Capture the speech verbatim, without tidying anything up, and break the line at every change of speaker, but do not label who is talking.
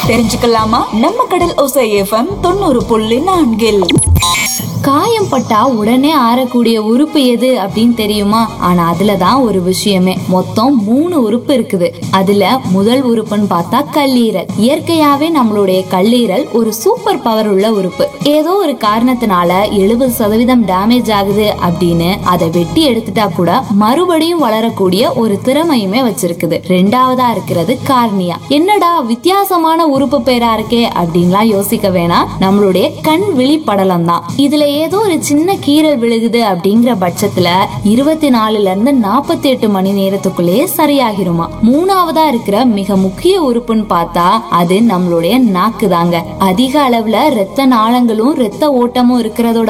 தெரிஞ்சுக்கலாமா? நம்ம கடல் ஓசை எஃப்எம் தொண்ணூறு புள்ளி நான்கில்
காயம் பட்டா உடனே ஆறக்கூடிய உறுப்பு எது அப்படின்னு தெரியுமா? ஆனா அதுலதான் ஒரு விஷயமே. மொத்தம் மூணு உறுப்பு இருக்குது. அதுல முதல் உறுப்புன்னு பார்த்தா கல்லீரல். இயற்கையாவே நம்மளுடைய கல்லீரல் ஒரு சூப்பர் பவர் உள்ள உறுப்பு. ஏதோ ஒரு காரணத்தினால எழுபது சதவீதம் டேமேஜ் ஆகுது அப்படின்னு அதை வெட்டி எடுத்துட்டா கூட மறுபடியும் வளரக்கூடிய ஒரு திறமையுமே வச்சிருக்குது. ரெண்டாவதா இருக்கிறது கார்னியா. என்னடா வித்தியாசமான உறுப்பு பேரா இருக்கே அப்படின்லாம் யோசிக்க வேணாம். நம்மளுடைய கண் விழி படலம் தான். இதுல ஏதோ ஒரு சின்ன கீறல் விழுகுது அப்படிங்கிற பட்சத்துல இருபத்தி நாலுல இருந்து நாற்பத்தி எட்டு மணி நேரத்துக்குள்ளேயே சரியாகிருமா. மூணாவதா இருக்கிற மிக முக்கிய உறுப்புன்னு பார்த்தா அது நம்மளுடைய நாக்கு தாங்க. அதிக அளவுல ரத்த நாளங்களும் ரத்த ஓட்டமும் இருக்கிறதோட